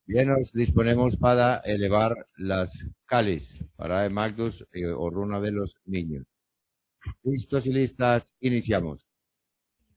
Ya nos disponemos para elevar las cáliz, para Magnus o runa de los niños. Listos y listas, iniciamos.